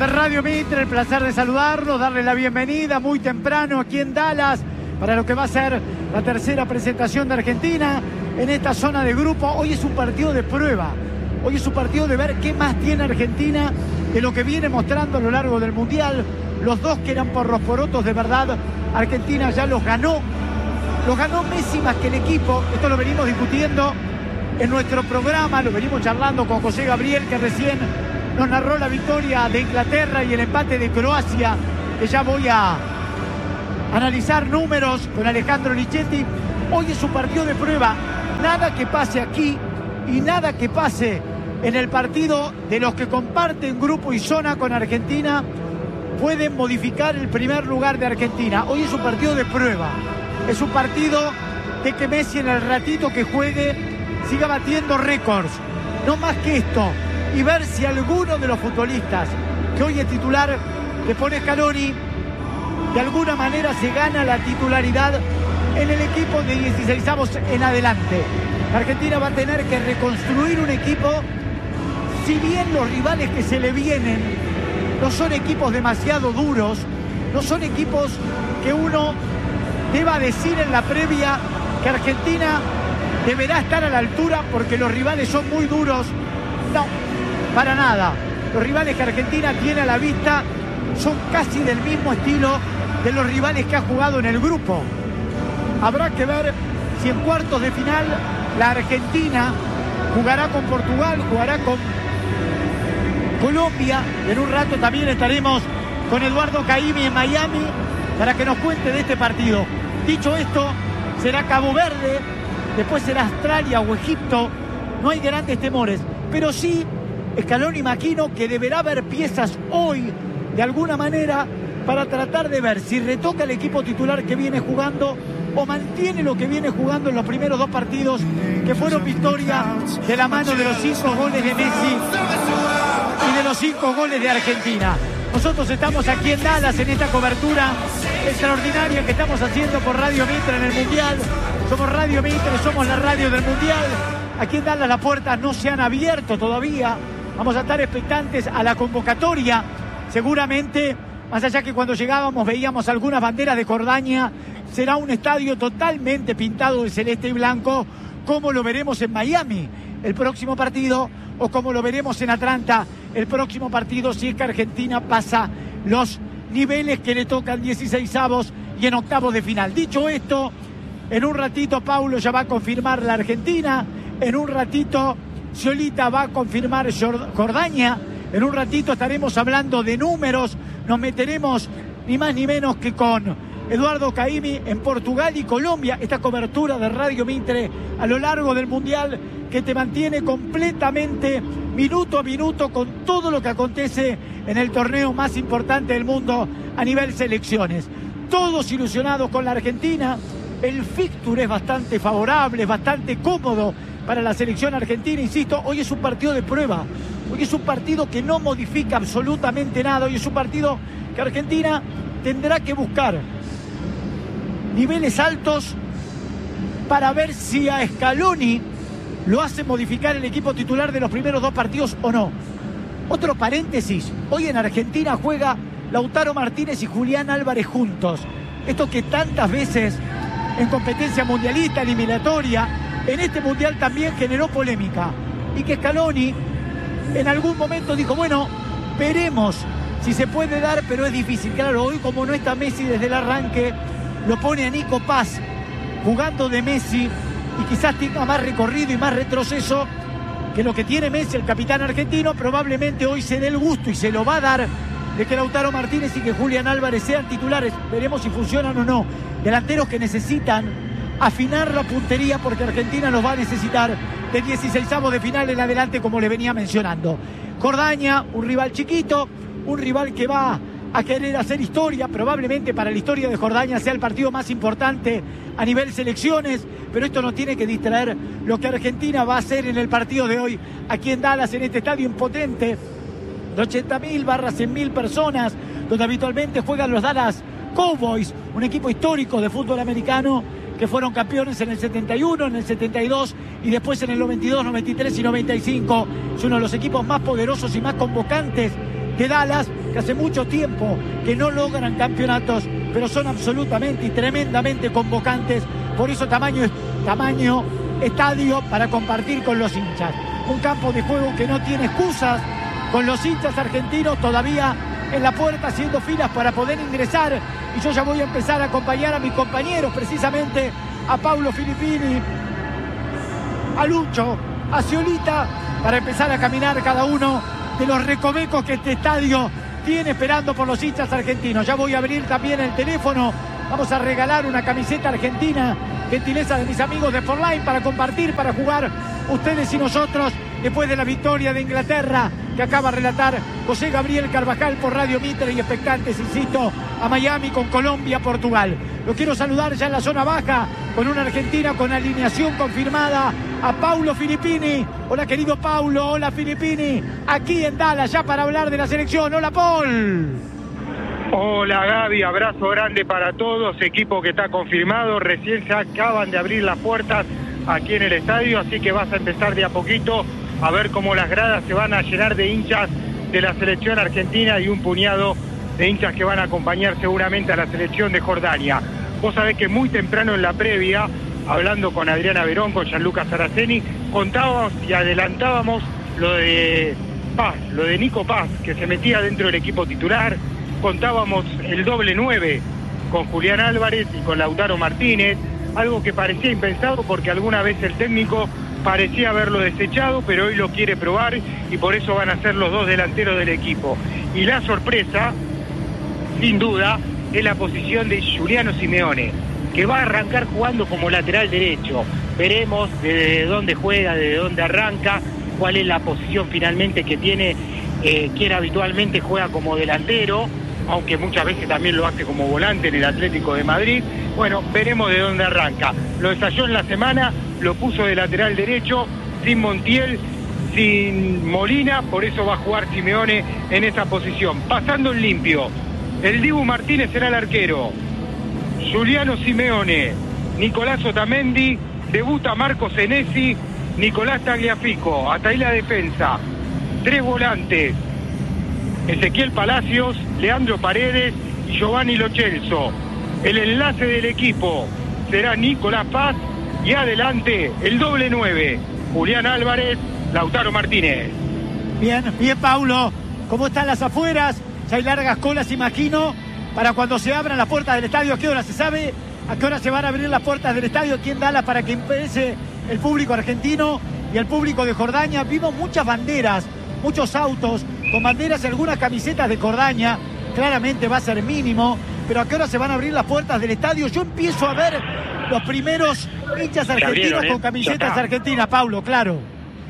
Radio Mitre, el placer de saludarlos, darles la bienvenida muy temprano aquí en Dallas para lo que va a ser la tercera presentación de Argentina en esta zona de grupo. Hoy es un partido de prueba, hoy es un partido de ver qué más tiene Argentina de lo que viene mostrando a lo largo del Mundial. Los dos que eran por los porotos de verdad, Argentina ya los ganó Messi más que el equipo. Esto lo venimos discutiendo en nuestro programa, lo venimos charlando con José Gabriel, que recién nos narró la victoria de Inglaterra y el empate de Croacia, que ya voy a analizar números con Alejandro Lichetti. Hoy es un partido de prueba. Nada que pase aquí y nada que pase en el partido de los que comparten grupo y zona con Argentina pueden modificar el primer lugar de Argentina. Hoy es un partido de prueba. Es un partido de que Messi en el ratito que juegue siga batiendo récords. No más que esto. Y ver si alguno de los futbolistas que hoy es titular le pone Scaloni, de alguna manera se gana la titularidad en el equipo de 16avos en adelante. La Argentina va a tener que reconstruir un equipo. Si bien los rivales que se le vienen no son equipos demasiado duros, no son equipos que uno deba decir en la previa que Argentina deberá estar a la altura porque los rivales son muy duros. No, para nada. Los rivales que Argentina tiene a la vista son casi del mismo estilo de los rivales que ha jugado en el grupo. Habrá que ver si en cuartos de final la Argentina jugará con Portugal, jugará con Colombia. En un rato también estaremos con Eduardo Caimi en Miami para que nos cuente de este partido. Dicho esto, será Cabo Verde, después será Australia o Egipto. No hay grandes temores, pero sí Scaloni imagino que deberá haber piezas hoy de alguna manera para tratar de ver si retoca el equipo titular que viene jugando o mantiene lo que viene jugando en los primeros dos partidos, que fueron victoria de la mano de los 5 goles de Messi y de los 5 goles de Argentina. Nosotros estamos aquí en Dallas en esta cobertura extraordinaria que estamos haciendo por Radio Mitre en el Mundial. Somos Radio Mitre, somos la radio del Mundial. Aquí en Dallas las puertas no se han abierto todavía. Vamos a estar expectantes a la convocatoria. Seguramente, más allá que cuando llegábamos veíamos algunas banderas de Jordania, será un estadio totalmente pintado de celeste y blanco, como lo veremos en Miami el próximo partido, o como lo veremos en Atlanta el próximo partido, si es que Argentina pasa los niveles que le tocan 16avos y en octavos de final. Dicho esto, en un ratito Paulo ya va a confirmar la Argentina, en un ratito Sciolita va a confirmar Jordania, en un ratito estaremos hablando de números, nos meteremos ni más ni menos que con Eduardo Caimi en Portugal y Colombia, esta cobertura de Radio Mitre a lo largo del Mundial que te mantiene completamente minuto a minuto con todo lo que acontece en el torneo más importante del mundo a nivel selecciones. Todos ilusionados con la Argentina, el fixture es bastante favorable, es bastante cómodo para la selección argentina. Insisto, hoy es un partido de prueba, hoy es un partido que no modifica absolutamente nada, hoy es un partido que Argentina tendrá que buscar niveles altos para ver si a Scaloni lo hace modificar el equipo titular de los primeros dos partidos o no. Otro paréntesis, hoy en Argentina juega Lautaro Martínez y Julián Álvarez juntos. Esto que tantas veces en competencia mundialista, eliminatoria, en este mundial también generó polémica. Y que Scaloni en algún momento dijo, bueno, veremos si se puede dar, pero es difícil. Claro, hoy como no está Messi desde el arranque, lo pone a Nico Paz jugando de Messi y quizás tenga más recorrido y más retroceso que lo que tiene Messi, el capitán argentino. Probablemente hoy se dé el gusto y se lo va a dar de que Lautaro Martínez y que Julián Álvarez sean titulares. Veremos si funcionan o no. Delanteros que necesitan afinar la puntería porque Argentina los va a necesitar de 16avos de final en adelante, como le venía mencionando. Jordania, un rival chiquito, un rival que va a querer hacer historia, probablemente para la historia de Jordania sea el partido más importante a nivel selecciones, pero esto no tiene que distraer lo que Argentina va a hacer en el partido de hoy aquí en Dallas, en este estadio impotente de 80.000/100.000 personas, donde habitualmente juegan los Dallas Cowboys, un equipo histórico de fútbol americano que fueron campeones en el 71, en el 72 y después en el 92, 93 y 95. Es uno de los equipos más poderosos y más convocantes de Dallas, que hace mucho tiempo que no logran campeonatos, pero son absolutamente y tremendamente convocantes. Por eso tamaño estadio para compartir con los hinchas. Un campo de juego que no tiene excusas, con los hinchas argentinos todavía en la puerta haciendo filas para poder ingresar. Y yo ya voy a empezar a acompañar a mis compañeros, precisamente a Paulo Filippini, a Lucho, a Sciolita, para empezar a caminar cada uno de los recovecos que este estadio tiene esperando por los hinchas argentinos. Ya voy a abrir también el teléfono. Vamos a regalar una camiseta argentina, gentileza de mis amigos de Forline, para compartir, para jugar ustedes y nosotros después de la victoria de Inglaterra que acaba de relatar José Gabriel Carvajal por Radio Mitre, y expectantes, insisto, a Miami con Colombia, Portugal. Lo quiero saludar ya en la zona baja con una Argentina con alineación confirmada, a Paulo Filippini. Hola, querido Paulo. Hola, Filippini. Aquí en Dallas ya para hablar de la selección. Hola, Paul. Hola, Gaby. Abrazo grande para todos. Equipo que está confirmado. Recién se acaban de abrir las puertas aquí en el estadio, así que vas a empezar de a poquito a ver cómo las gradas se van a llenar de hinchas de la selección argentina y un puñado de hinchas que van a acompañar seguramente a la selección de Jordania. Vos sabés que muy temprano en la previa, hablando con Adriana Verón, con Gianluca Saraceni, contábamos y adelantábamos lo de Paz, lo de Nico Paz, que se metía dentro del equipo titular. Contábamos el doble 9 con Julián Álvarez y con Lautaro Martínez, algo que parecía impensado porque alguna vez el técnico parecía haberlo desechado, pero hoy lo quiere probar y por eso van a ser los dos delanteros del equipo. Y la sorpresa, sin duda, es la posición de Giuliano Simeone, que va a arrancar jugando como lateral derecho. Veremos desde dónde juega, desde dónde arranca, cuál es la posición finalmente que tiene, quien habitualmente juega como delantero, aunque muchas veces también lo hace como volante en el Atlético de Madrid. Bueno, veremos de dónde arranca. Lo ensayó en la semana, lo puso de lateral derecho, sin Montiel, sin Molina, por eso va a jugar Simeone en esa posición. Pasando en limpio, el Dibu Martínez será el arquero, Giuliano Simeone, Nicolás Otamendi, debuta Marco Senesi, Nicolás Tagliafico, hasta ahí la defensa. 3 volantes, Ezequiel Palacios, Leandro Paredes y Giovanni Lo Celso. El enlace del equipo será Nicolás Paz y adelante el doble 9, Julián Álvarez, Lautaro Martínez. Bien, Paulo. ¿Cómo están las afueras? Ya hay largas colas, imagino, para cuando se abran las puertas del estadio. ¿A qué hora se sabe? ¿A qué hora se van a abrir las puertas del estadio aquí en Dallas para que empiece el público argentino y el público de Jordania? Vimos muchas banderas, muchos autos con banderas y algunas camisetas de Jordania. Claramente va a ser mínimo, pero ¿a qué hora se van a abrir las puertas del estadio? Yo empiezo a ver los primeros hinchas argentinos con camisetas argentinas, Paulo, claro.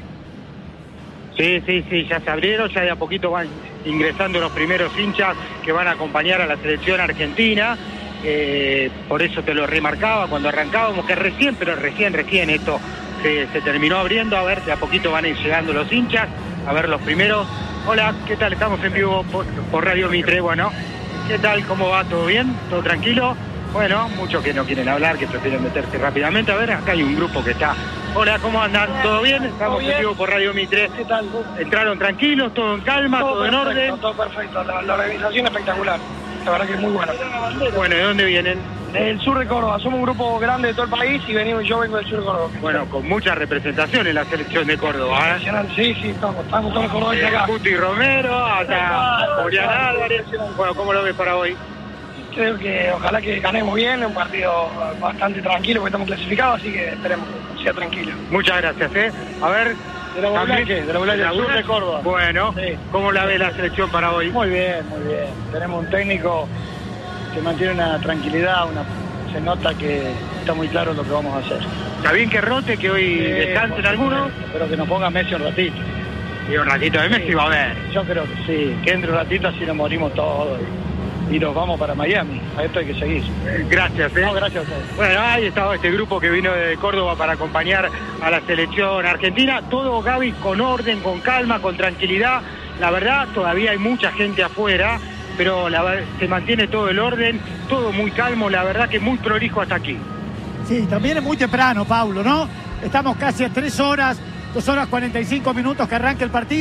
Sí, ya se abrieron, ya de a poquito van ingresando los primeros hinchas que van a acompañar a la selección argentina. Por eso te lo remarcaba cuando arrancábamos, que recién esto se terminó abriendo. A ver, de a poquito van a ir llegando los hinchas, a ver los primeros. Hola, ¿qué tal? Estamos en vivo por Radio Mitre. Bueno, ¿qué tal? ¿Cómo va? ¿Todo bien? ¿Todo tranquilo? Bueno, muchos que no quieren hablar, que prefieren meterse rápidamente. A ver, acá hay un grupo que está. Hola, ¿cómo andan? ¿Todo bien? Estamos en vivo por Radio Mitre. ¿Qué tal? ¿Entraron tranquilos? ¿Todo en calma? ¿Todo en orden? Todo perfecto. La organización espectacular. La verdad que es muy buena. Bueno, ¿de dónde vienen? Del sur de Córdoba. Somos un grupo grande de todo el país y yo vengo del sur de Córdoba. Bueno, con mucha representación en la selección de Córdoba, ¿eh? Sí, estamos todos los cordobeses acá. Guti Romero, hasta Julián Álvarez. Bueno, ¿cómo lo ves para hoy? Creo que ojalá que ganemos bien, un partido bastante tranquilo porque estamos clasificados, así que esperemos que sea tranquilo. Muchas gracias, A ver, de la Bulaque, del sur de Córdoba. Bueno, sí. ¿Cómo la ve la selección para hoy? Muy bien. Tenemos un técnico que mantiene una tranquilidad, se nota que está muy claro lo que vamos a hacer. ¿Está bien que rote, que hoy descansen algunos? Pero que nos ponga Messi un ratito. Y un ratito de Messi va a haber. Yo creo que sí, que entre un ratito así nos morimos todos y nos vamos para Miami. A esto hay que seguir. Gracias, No, gracias a ustedes. Bueno, ahí estaba este grupo que vino de Córdoba para acompañar a la selección argentina. Todo, Gaby, con orden, con calma, con tranquilidad. La verdad, todavía hay mucha gente afuera, pero se mantiene todo el orden, todo muy calmo, la verdad que muy prolijo hasta aquí. Sí, también es muy temprano, Paulo, ¿no? Estamos casi a 3 horas, 2 horas 45 minutos que arranque el partido.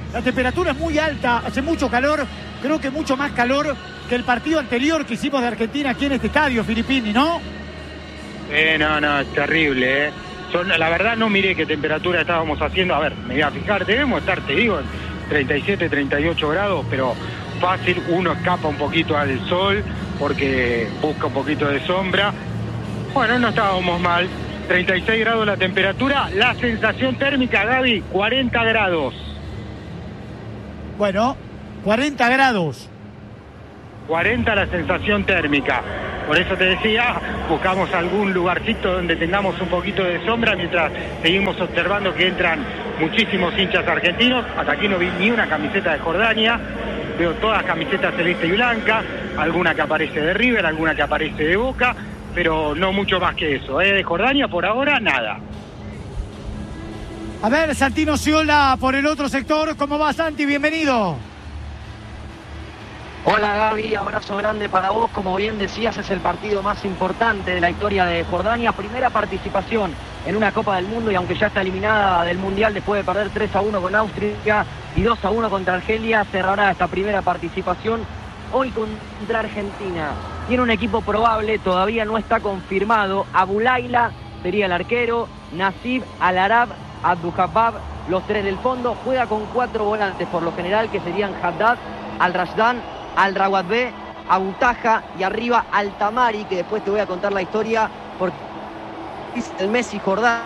La temperatura es muy alta, hace mucho calor, creo que mucho más calor que el partido anterior que hicimos de Argentina aquí en este estadio, Filippini, ¿no? No, es terrible, la verdad no miré qué temperatura estábamos haciendo. A ver, me voy a fijar, debemos estar, te digo, en 37, 38 grados, pero fácil, uno escapa un poquito al sol porque busca un poquito de sombra. Bueno, no estábamos mal. 36 grados la temperatura, la sensación térmica, Gaby, 40 grados. Bueno, 40 grados. 40 la sensación térmica. Por eso te decía, buscamos algún lugarcito donde tengamos un poquito de sombra mientras seguimos observando que entran muchísimos hinchas argentinos. Hasta aquí no vi ni una camiseta de Jordania, veo todas camisetas celeste y blanca, alguna que aparece de River, alguna que aparece de Boca, pero no mucho más que eso. De Jordania por ahora nada. A ver, Santino Sciola por el otro sector. ¿Cómo va, Santi? Bienvenido. Hola Gaby, abrazo grande para vos. Como bien decías, es el partido más importante de la historia de Jordania. Primera participación en una Copa del Mundo y aunque ya está eliminada del Mundial después de perder 3-1 con Austria y 2-1 contra Argelia, cerrará esta primera participación hoy contra Argentina. Tiene un equipo probable, todavía no está confirmado. Abu Layla sería el arquero, Nasib Al-Arab, Abdujabab, los tres del fondo. Juega con 4 volantes por lo general, que serían Haddad, Al-Rashdan, Al-Rawadbe, Abu Taha y arriba Al-Tamari, que después te voy a contar la historia porque es el Messi Jordán.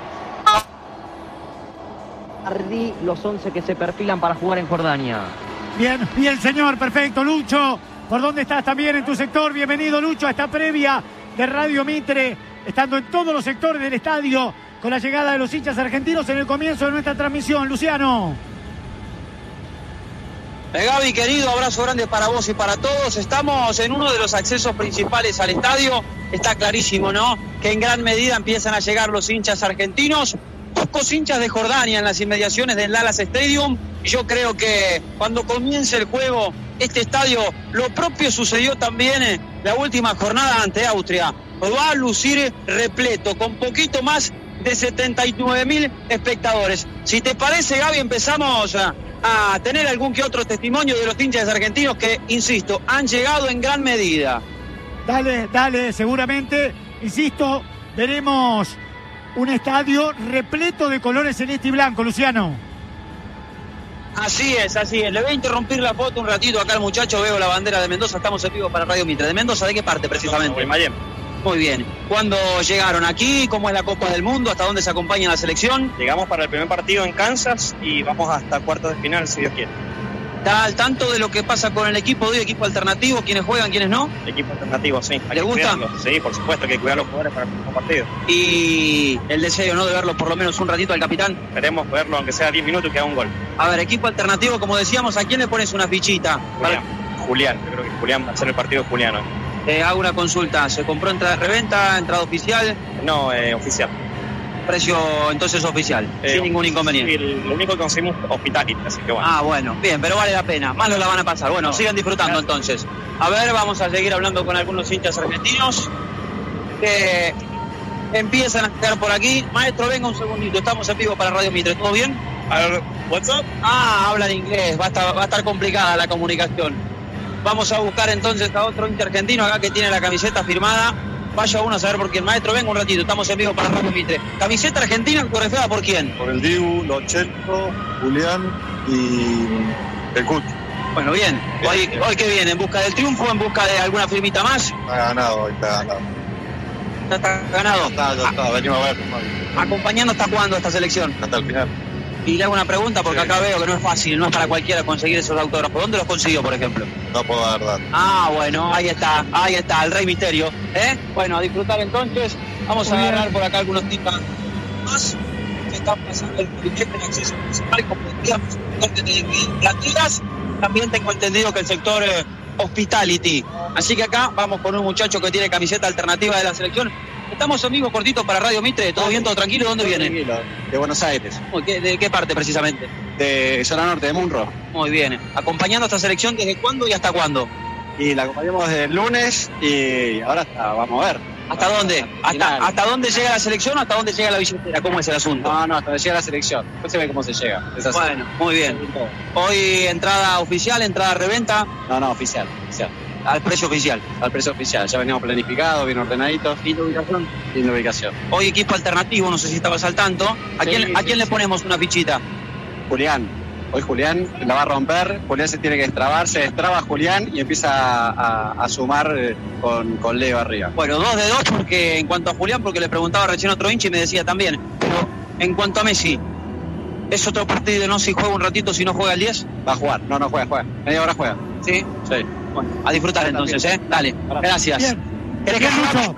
Los 11 que se perfilan para jugar en Jordania. Bien, señor, perfecto. Lucho, ¿por dónde estás también en tu sector? Bienvenido, Lucho, a esta previa de Radio Mitre, estando en todos los sectores del estadio con la llegada de los hinchas argentinos en el comienzo de nuestra transmisión. Luciano. Gaby, querido, abrazo grande para vos y para todos. Estamos en uno de los accesos principales al estadio. Está clarísimo, ¿no?, que en gran medida empiezan a llegar los hinchas argentinos. Pocos hinchas de Jordania en las inmediaciones del Dallas Stadium. Y yo creo que cuando comience el juego, este estadio, lo propio sucedió también en la última jornada ante Austria. Va a lucir repleto, con poquito más de 79.000 espectadores. Si te parece, Gaby, empezamos a tener algún que otro testimonio de los hinchas argentinos que, insisto, han llegado en gran medida. Dale, seguramente, insisto, veremos un estadio repleto de colores celeste y blanco, Luciano. Así es. Le voy a interrumpir la foto un ratito acá al muchacho. Veo la bandera de Mendoza. Estamos en vivo para Radio Mitre. ¿De Mendoza de qué parte precisamente? En Miami. Muy bien. ¿Cuándo llegaron aquí? ¿Cómo es la Copa del Mundo? ¿Hasta dónde se acompaña la selección? Llegamos para el primer partido en Kansas y vamos hasta cuartos de final, si Dios quiere. ¿Está al tanto de lo que pasa con el equipo de hoy, equipo alternativo? ¿Quiénes juegan, quiénes no? Equipo alternativo, sí. ¿Le gusta? Sí, por supuesto, hay que cuidar a los jugadores para el próximo partido. Y el deseo, ¿no?, de verlo por lo menos un ratito al capitán. Queremos verlo, aunque sea 10 minutos, que haga un gol. A ver, equipo alternativo, como decíamos, ¿a quién le pones una fichita? Julián, yo creo que Julián va a ser el partido Juliano. Hago una consulta, ¿se compró entrada de reventa, entrada oficial? No, oficial. Precio entonces oficial, sin ningún inconveniente. Sí, lo único que conseguimos es hospitality, así que bueno. Ah, bueno, bien, pero vale la pena, más no la van a pasar. Bueno, sigan disfrutando entonces. A ver, vamos a seguir hablando con algunos hinchas argentinos que empiezan a estar por aquí. Maestro, venga un segundito, estamos en vivo para Radio Mitre, ¿todo bien? A ver, what's up? Hablan inglés, va a estar complicada la comunicación. Vamos a buscar entonces a otro hincha argentino acá que tiene la camiseta firmada. Vaya uno a saber por quién. Maestro, venga un ratito, estamos en vivo para Radio Mitre. ¿Camiseta argentina correfeada por quién? Por el Dibu, Lochelto, Julián y el Cut. Bueno, bien. Hoy que viene, ¿en busca del triunfo, en busca de alguna firmita más? Está ganado, hoy está ganado. ¿Está ganado? Ya está, venimos a ver. ¿Acompañando hasta cuándo esta selección? Hasta el final. Y le hago una pregunta porque sí, acá veo que no es fácil, no es para cualquiera conseguir esos autógrafos. ¿Dónde los consiguió, por ejemplo? No puedo dar datos. Bueno, ahí está, el Rey Misterio. Bueno, a disfrutar entonces. Vamos a agarrar por acá algunos tips más que están pasando el acceso principal, como decíamos, plateras. También tengo entendido que el sector hospitality. Así que acá vamos con un muchacho que tiene camiseta alternativa de la selección. Estamos en vivo, cortito, para Radio Mitre. ¿Todo bien, todo tranquilo? ¿De dónde viene? Tranquilo, de Buenos Aires. ¿De qué parte precisamente? De zona norte, de Munro. Muy bien. ¿Acompañando a esta selección desde cuándo y hasta cuándo? Y la acompañamos desde el lunes y ahora vamos a ver. ¿Hasta dónde? ¿Hasta dónde llega la selección o hasta dónde llega la billetera? ¿Cómo es el asunto? No, hasta donde llega la selección. Después se ve cómo se llega. Es así. Bueno, muy bien. Hoy entrada oficial, entrada reventa. No, oficial. Al precio oficial. Al precio oficial. Ya veníamos planificados, bien ordenaditos. ¿Linda ubicación? Linda ubicación. Hoy equipo alternativo, no sé si estabas al tanto. ¿A quién le ponemos una fichita? Julián. Hoy Julián la va a romper. Julián se tiene que destrabar. Se destraba Julián y empieza a sumar con Leo arriba. Bueno, 2 de 2 porque en cuanto a Julián, porque le preguntaba recién otro hincha y me decía también. Pero en cuanto a Messi, ¿es otro partido no si juega un ratito, si no juega el 10? Va a jugar. No juega. Media hora juega. ¿Sí? Sí. Bueno, a disfrutar entonces, ¿eh? Dale, gracias. Bien. ¿Querés que Lucho?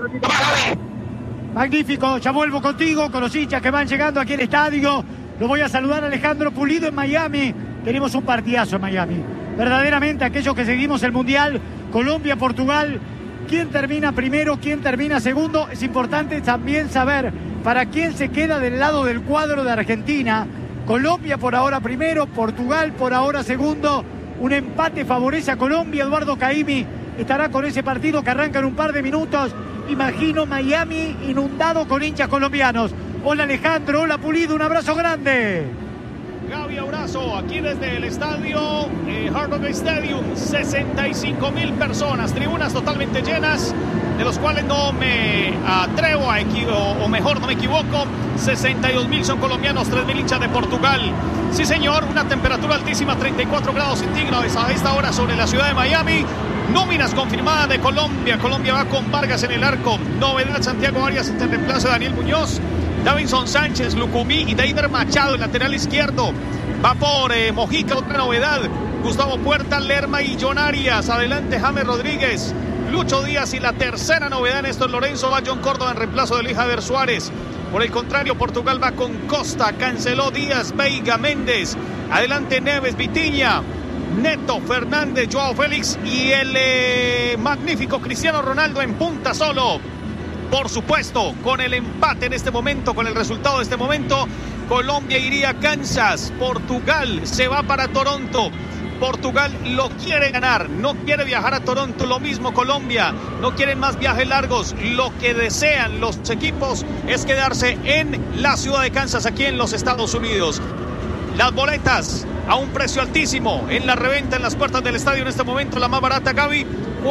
Magnífico, ya vuelvo contigo, con los hinchas que van llegando aquí al estadio. Lo voy a saludar a Alejandro Pulido en Miami. Tenemos un partidazo en Miami. Verdaderamente, aquellos que seguimos el Mundial, Colombia, Portugal, quién termina primero, quién termina segundo. Es importante también saber para quién se queda del lado del cuadro de Argentina. Colombia por ahora primero, Portugal por ahora segundo. Un empate favorece a Colombia. Eduardo Caimi estará con ese partido que arranca en un par de minutos. Imagino Miami inundado con hinchas colombianos. Hola Alejandro, hola Pulido, un abrazo grande. Gaby, abrazo aquí desde el estadio Hard Rock Stadium. 65.000 personas, tribunas totalmente llenas, de los cuales no me atrevo a equivocar, o mejor no me equivoco, 62.000 son colombianos, 3.000 hinchas de Portugal. Sí señor, una temperatura altísima, 34 grados centígrados a esta hora sobre la ciudad de Miami. Nóminas confirmadas de Colombia. Colombia va con Vargas en el arco. Novedad, Santiago Arias en reemplazo de Daniel Muñoz. Davinson Sánchez, Lucumí y Deider Machado, el lateral izquierdo. Va por Mojica, otra novedad. Gustavo Puerta, Lerma y John Arias. Adelante James Rodríguez, Lucho Díaz y la tercera novedad en esto es Lorenzo. Va John Córdoba en reemplazo de Luis Javier Suárez. Por el contrario, Portugal va con Costa, Canceló, Díaz, Veiga, Méndez. Adelante Neves, Vitinha, Neto, Fernández, Joao Félix y el magnífico Cristiano Ronaldo en punta solo. Por supuesto, con el empate en este momento, con el resultado de este momento, Colombia iría a Kansas, Portugal se va para Toronto. Portugal lo quiere ganar, no quiere viajar a Toronto, lo mismo Colombia, no quieren más viajes largos, lo que desean los equipos es quedarse en la ciudad de Kansas, aquí en los Estados Unidos. Las boletas a un precio altísimo en la reventa en las puertas del estadio en este momento, la más barata, Gaby,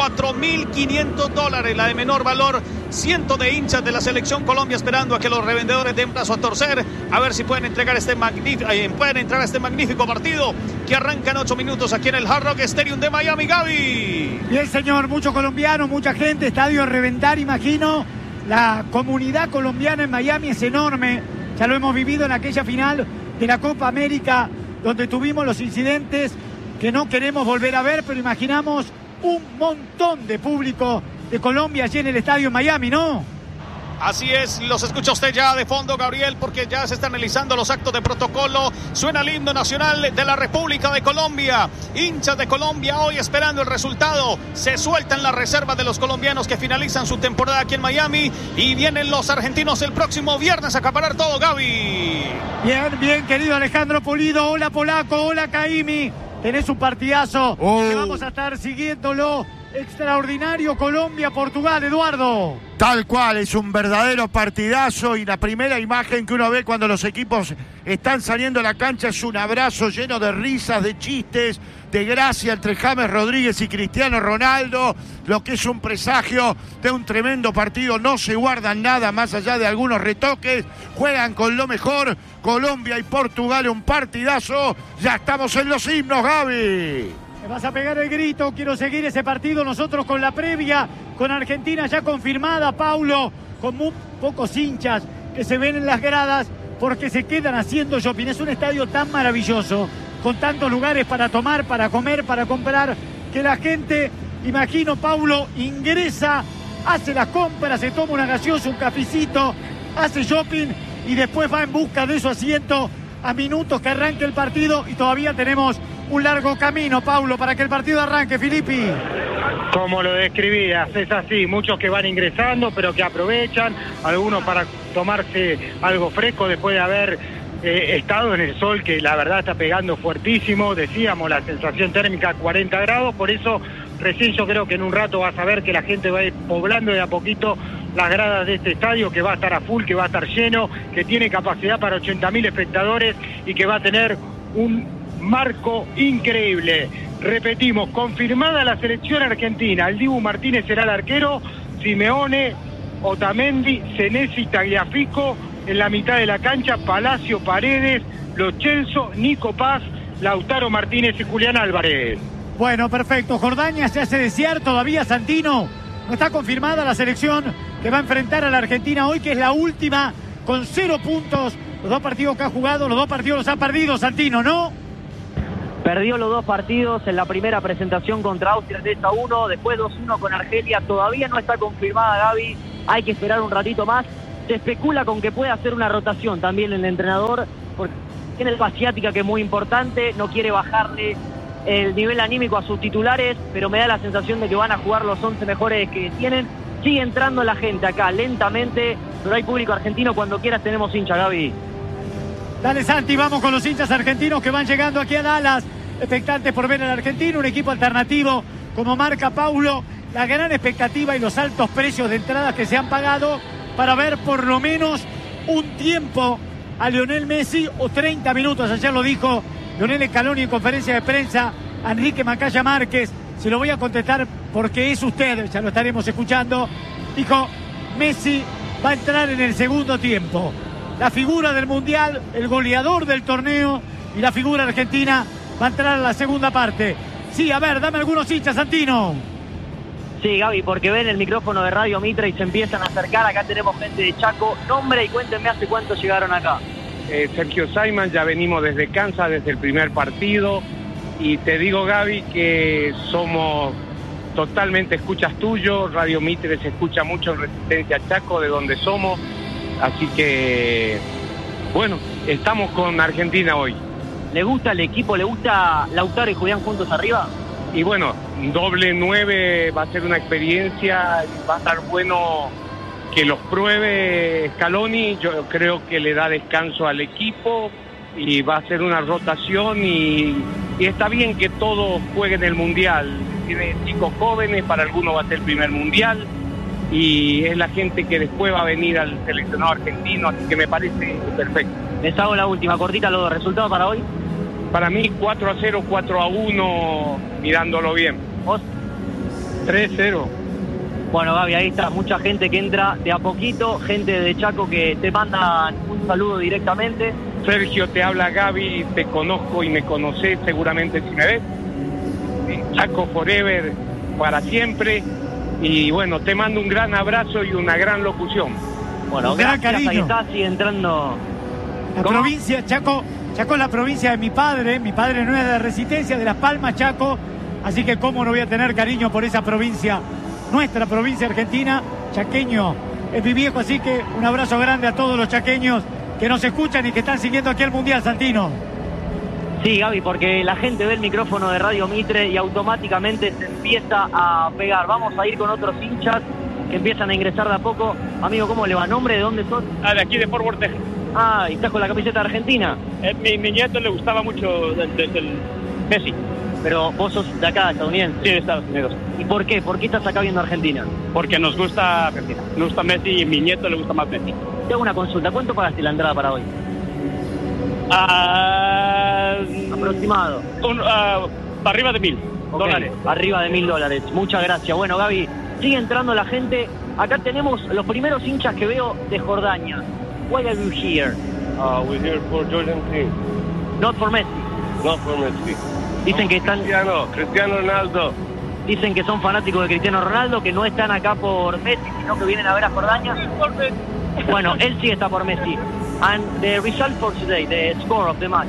$4.500, la de menor valor, cientos de hinchas de la selección Colombia esperando a que los revendedores den brazo a torcer, a ver si pueden entregar pueden entrar a este magnífico partido que arranca en 8 minutos aquí en el Hard Rock Stadium de Miami, Gaby. Bien señor, muchos colombianos, mucha gente, estadio a reventar, imagino. La comunidad colombiana en Miami es enorme, ya lo hemos vivido en aquella final de la Copa América donde tuvimos los incidentes que no queremos volver a ver, pero imaginamos un montón de público de Colombia allí en el estadio en Miami, ¿no? Así es, los escucha usted ya de fondo, Gabriel, porque ya se están realizando los actos de protocolo. Suena el himno nacional de la República de Colombia. Hinchas de Colombia hoy esperando el resultado. Se sueltan las reservas de los colombianos que finalizan su temporada aquí en Miami. Y vienen los argentinos el próximo viernes a acaparar todo, Gaby. Bien, querido Alejandro Pulido. Hola, Polaco, hola, Caimi. Tenés un partidazo que vamos a estar siguiéndolo. Extraordinario Colombia-Portugal, Eduardo. Tal cual, es un verdadero partidazo y la primera imagen que uno ve cuando los equipos están saliendo a la cancha es un abrazo lleno de risas, de chistes, de gracia entre James Rodríguez y Cristiano Ronaldo, lo que es un presagio de un tremendo partido. No se guardan nada más allá de algunos retoques, juegan con lo mejor. Colombia y Portugal, un partidazo. Ya estamos en los himnos, Gaby. Me vas a pegar el grito, quiero seguir ese partido nosotros con la previa, con Argentina ya confirmada, Paulo, con muy pocos hinchas que se ven en las gradas porque se quedan haciendo shopping. Es un estadio tan maravilloso, con tantos lugares para tomar, para comer, para comprar, que la gente, imagino, Paulo, ingresa, hace las compras, se toma una gaseosa, un cafecito, hace shopping y después va en busca de su asiento a minutos que arranque el partido y todavía tenemos un largo camino, Paulo, para que el partido arranque, Filippi. Como lo describías, es así, muchos que van ingresando, pero que aprovechan, algunos para tomarse algo fresco después de haber estado en el sol, que la verdad está pegando fuertísimo, decíamos, la sensación térmica 40 grados, por eso recién yo creo que en un rato vas a ver que la gente va a ir poblando de a poquito las gradas de este estadio, que va a estar a full, que va a estar lleno, que tiene capacidad para 80.000 espectadores y que va a tener un marco increíble. Repetimos, confirmada la selección argentina, el Dibu Martínez será el arquero, Simeone, Otamendi, Senesi, Tagliafico, en la mitad de la cancha, Palacio, Paredes, Lo Celso, Nico Paz, Lautaro Martínez y Julián Álvarez. Bueno, perfecto. Jordania se hace desear todavía, Santino. No está confirmada la selección que va a enfrentar a la Argentina hoy, que es la última, con 0 puntos. Los 2 partidos que ha jugado, los 2 partidos los ha perdido, Santino, ¿no? Perdió los 2 partidos en la primera presentación contra Austria 3-1, después 2-1 con Argelia. Todavía no está confirmada, Gaby. Hay que esperar un ratito más. Se especula con que puede hacer una rotación también el entrenador, porque tiene el asiática, que es muy importante, no quiere bajarle el nivel anímico a sus titulares, pero me da la sensación de que van a jugar los 11 mejores que tienen. Sigue entrando la gente acá lentamente, pero hay público argentino. Cuando quieras tenemos hincha, Gaby. Dale, Santi, vamos con los hinchas argentinos que van llegando aquí a Dallas, expectantes por ver al argentino, un equipo alternativo como marca Paulo, la gran expectativa y los altos precios de entradas que se han pagado para ver por lo menos un tiempo a Lionel Messi, o 30 minutos, ayer lo dijo Lionel Scaloni en conferencia de prensa a Enrique Macaya Márquez. Se lo voy a contestar porque es usted, ya lo estaremos escuchando. Dijo, Messi va a entrar en el segundo tiempo. La figura del Mundial, el goleador del torneo y la figura argentina va a entrar a la segunda parte. Sí, a ver, dame algunos hinchas, Santino. Sí, Gaby, porque ven el micrófono de Radio Mitre y se empiezan a acercar. Acá tenemos gente de Chaco. Nombre y cuéntenme hace cuánto llegaron acá. Sergio Saiman, ya venimos desde Kansas, desde el primer partido. Y te digo, Gaby, que somos totalmente escuchas tuyo. Radio Mitre se escucha mucho en Resistencia Chaco, de donde somos. Así que, bueno, estamos con Argentina hoy. ¿Le gusta el equipo? ¿Le gusta Lautaro y Julián juntos arriba? Y bueno, doble 9 va a ser una experiencia, va a estar bueno que los pruebe Scaloni. Yo creo que le da descanso al equipo y va a ser una rotación y está bien que todos jueguen el Mundial. Tiene chicos jóvenes, para algunos va a ser el primer Mundial y es la gente que después va a venir al seleccionado argentino, así que me parece perfecto. Les hago la última cortita, los resultados para hoy. Para mí 4-0, 4-1, mirándolo bien. ¿Vos? 3-0. Bueno, Gaby, ahí está, mucha gente que entra de a poquito, gente de Chaco que te manda un saludo directamente. Sergio, te habla Gaby, te conozco y me conocés seguramente si me ves. Chaco Forever para siempre. Y bueno, te mando un gran abrazo y una gran locución. Bueno, gracias, ahí está, sigue entrando. La provincia, Chaco es la provincia de mi padre no es de Resistencia, de Las Palmas, Chaco, así que cómo no voy a tener cariño por esa provincia, nuestra provincia argentina. Chaqueño es mi viejo, así que un abrazo grande a todos los chaqueños que nos escuchan y que están siguiendo aquí el Mundial, Santino. Sí, Gaby, porque la gente ve el micrófono de Radio Mitre y automáticamente se empieza a pegar. Vamos a ir con otros hinchas que empiezan a ingresar de a poco. Amigo, ¿cómo le va? ¿Nombre? ¿De dónde sos? De aquí, de Fort Worth, Texas. Ah, ¿y estás con la camiseta argentina? Mi nieto le gustaba mucho del Messi. Pero vos sos de acá, estadounidense. Sí, de Estados Unidos. ¿Y por qué? ¿Por qué estás acá viendo Argentina? Porque nos gusta Argentina. Nos gusta Messi y mi nieto le gusta más Messi. Te hago una consulta. ¿Cuánto pagaste la entrada para hoy? Aproximado. Arriba de $1,000. Okay. Arriba de $1,000. Muchas gracias. Bueno, Gaby, sigue entrando la gente. Acá tenemos los primeros hinchas que veo de Jordania. Why are you here? We're here for Jordan team. Not for Messi. Not for Messi. Dicen que están... Cristiano Ronaldo. Dicen que son fanáticos de Cristiano Ronaldo, que no están acá por Messi, sino que vienen a ver a Jordania. Bueno, él sí está por Messi. And the result for today, the score of the match.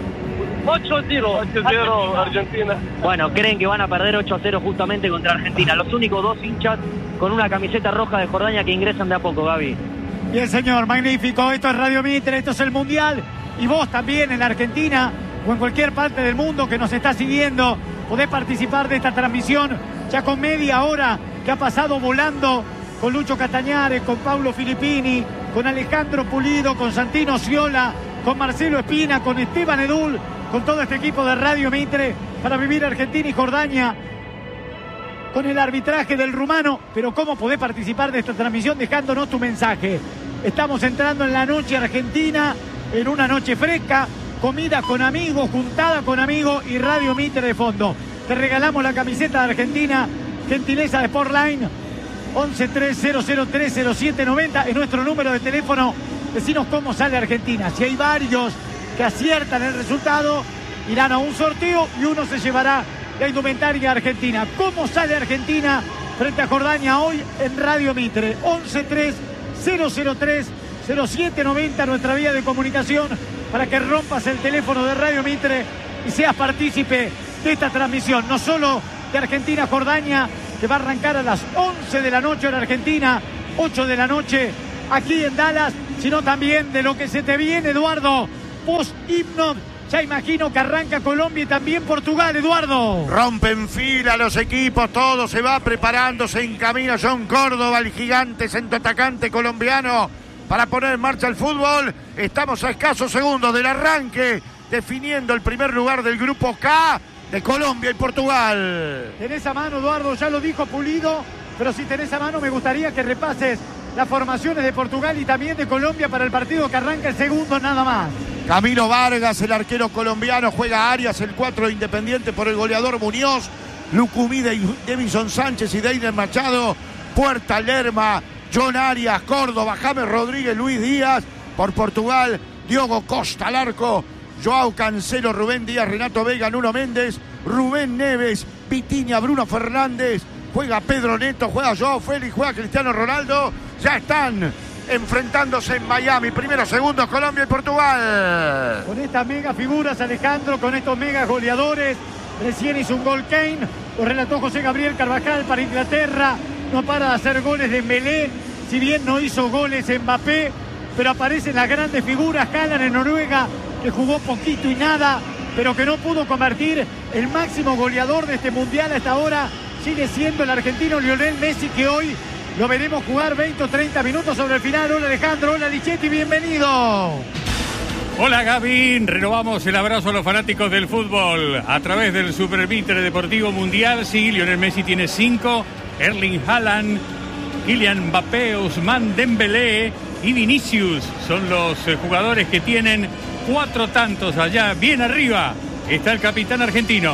8-0 Argentina. Bueno, creen que van a perder 8-0 justamente contra Argentina. Los únicos 2 hinchas con una camiseta roja de Jordania que ingresan de a poco, Gaby. Bien, señor, magnífico. Esto es Radio Mitre, esto es el Mundial. Y vos también en la Argentina o en cualquier parte del mundo que nos está siguiendo, podés participar de esta transmisión ya con media hora que ha pasado volando con Lucho Castañares, con Paulo Filippini, con Alejandro Pulido, con Santino Sciola, con Marcelo Espina, con Esteban Edul, con todo este equipo de Radio Mitre para vivir Argentina y Jordania. con el arbitraje del rumano. Pero ¿cómo podés participar de esta transmisión dejándonos tu mensaje? Estamos entrando en la noche argentina, en una noche fresca, comida con amigos, juntada con amigos y Radio Mitre de fondo. Te regalamos la camiseta de Argentina, gentileza de Sportline. 1130030790 es nuestro número de teléfono. Decinos cómo sale Argentina. Si hay varios que aciertan el resultado, irán a un sorteo y uno se llevará la indumentaria argentina. ¿Cómo sale Argentina frente a Jordania hoy en Radio Mitre? 1130030790, nuestra vía de comunicación, para que rompas el teléfono de Radio Mitre y seas partícipe de esta transmisión. No solo de Argentina-Jordania, que va a arrancar a las 11 de la noche en Argentina, 8 de la noche aquí en Dallas, sino también de lo que se te viene, Eduardo, post-himno. Ya imagino que arranca Colombia y también Portugal, Eduardo. Rompen fila los equipos, todo se va preparando, se encamina John Córdoba, el gigante centroatacante colombiano, para poner en marcha el fútbol. Estamos a escasos segundos del arranque, definiendo el primer lugar del grupo K de Colombia y Portugal. Tenés a mano, Eduardo, ya lo dijo Pulido, pero si tenés a mano me gustaría que repases las formaciones de Portugal y también de Colombia para el partido que arranca el segundo nada más. Camilo Vargas, el arquero colombiano, juega Arias, el 4 de Independiente por el goleador Muñoz, Lucumí, Davison Sánchez y Deiner Machado, Puerta, Lerma, John Arias, Córdoba, James Rodríguez, Luis Díaz, por Portugal, Diogo Costa al arco, Joao Cancelo, Rubén Díaz, Renato Vega, Nuno Méndez, Rubén Neves, Vitinha, Bruno Fernández, juega Pedro Neto, juega Joao Félix, juega Cristiano Ronaldo. Ya están enfrentándose en Miami, primeros, segundos, Colombia y Portugal. Con estas mega figuras, Alejandro, con estos mega goleadores, recién hizo un gol Kane, lo relató José Gabriel Carvajal para Inglaterra, no para de hacer goles de Dembélé, si bien no hizo goles Mbappé, pero aparecen las grandes figuras. Haaland en Noruega, que jugó poquito y nada, pero que no pudo convertir. El máximo goleador de este mundial hasta ahora sigue siendo el argentino Lionel Messi, que hoy lo veremos jugar 20 o 30 minutos sobre el final. Hola Alejandro, hola Lichetti, bienvenido. Hola Gaby, renovamos el abrazo a los fanáticos del fútbol a través del Super Mitre Deportivo Mundial. Sí, Lionel Messi tiene 5, Erling Haaland, Kylian Mbappé, Ousmane Dembélé y Vinicius son los jugadores que tienen 4 tantos. Allá, bien arriba, está el capitán argentino.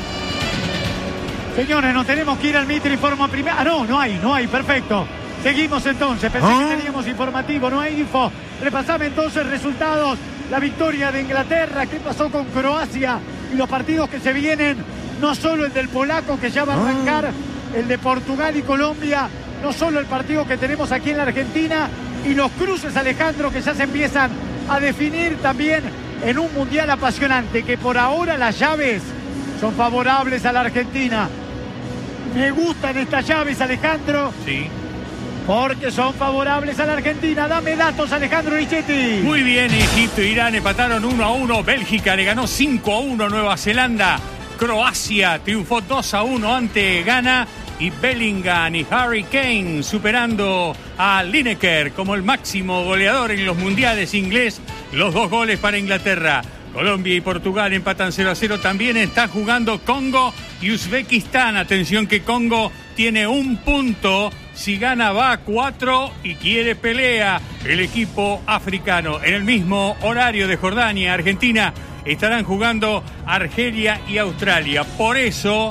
Señores, nos tenemos que ir al Mitre Informa primero. No hay, perfecto. Seguimos entonces, pensé que teníamos informativo, no hay info. Repasame entonces resultados, la victoria de Inglaterra, qué pasó con Croacia y los partidos que se vienen, no solo el del polaco que ya va a arrancar, el de Portugal y Colombia, no solo el partido que tenemos aquí en la Argentina y los cruces, Alejandro, que ya se empiezan a definir también en un mundial apasionante, que por ahora las llaves son favorables a la Argentina. Me gustan estas llaves, Alejandro. Sí. Porque son favorables a la Argentina. Dame datos, Alejandro Lichetti. Muy bien, Egipto e Irán empataron 1-1. Bélgica le ganó 5-1 a Nueva Zelanda. Croacia triunfó 2-1 ante Ghana. Y Bellingham y Harry Kane superando a Lineker como el máximo goleador en los mundiales inglés. Los 2 goles para Inglaterra. Colombia y Portugal empatan 0-0. También está jugando Congo y Uzbekistán. Atención que Congo tiene 1 punto. Si gana va a 4 y quiere pelea el equipo africano. En el mismo horario de Jordania, Argentina, estarán jugando Argelia y Australia. Por eso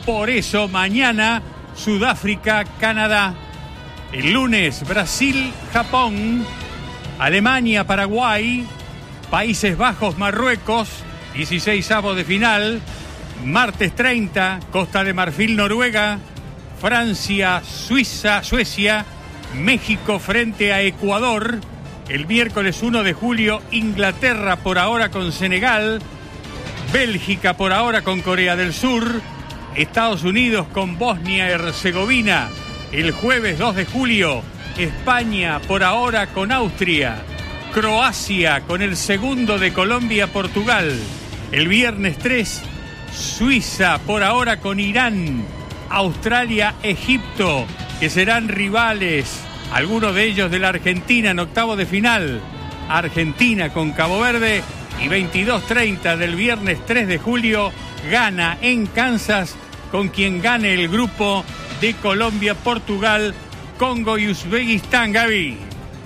mañana Sudáfrica, Canadá. El lunes Brasil, Japón, Alemania, Paraguay, Países Bajos, Marruecos, 16avos de final. Martes 30, Costa de Marfil, Noruega, Francia, Suecia, México frente a Ecuador. El miércoles 1 de julio, Inglaterra por ahora con Senegal, Bélgica por ahora con Corea del Sur, Estados Unidos con Bosnia y Herzegovina. El jueves 2 de julio, España por ahora con Austria, Croacia con el segundo de Colombia, Portugal. El viernes 3, Suiza por ahora con Irán, Australia, Egipto, que serán rivales, algunos de ellos de la Argentina en octavo de final. Argentina con Cabo Verde. Y 22:30 del viernes 3 de julio, Ghana en Kansas con quien gane el grupo de Colombia, Portugal, Congo y Uzbekistán, Gaby.